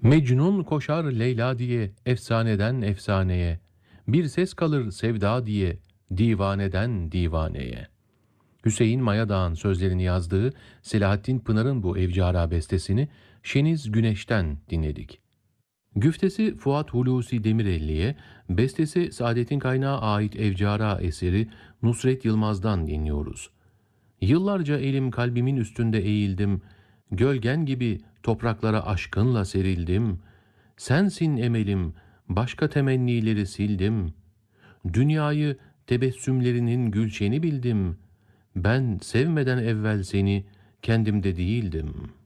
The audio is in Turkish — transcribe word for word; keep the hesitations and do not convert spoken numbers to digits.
Mecnun koşar Leyla diye efsaneden efsaneye. Bir ses kalır sevda diye divaneden divaneye. Hüseyin Mayadağ'ın sözlerini yazdığı Selahattin Pınar'ın bu Evcara bestesini Şeniz Güneş'ten dinledik. Güftesi Fuat Hulusi Demirelli'ye, bestesi Saadettin Kaynağı ait Evcara eseri Nusret Yılmaz'dan dinliyoruz. Yıllarca elim kalbimin üstünde eğildim, gölgen gibi topraklara aşkınla serildim. Sensin emelim, başka temennileri sildim. Dünyayı tebessümlerinin gülşeni bildim. Ben sevmeden evvel seni kendimde değildim.''